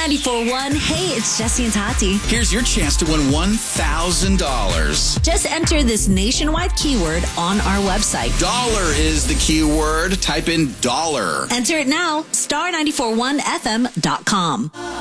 94.1. Hey, it's Jesse and Tati. Here's your chance to win $1,000. Just enter this nationwide keyword on our website. Dollar is the keyword. Type in dollar. Enter it now. Star941fm.com.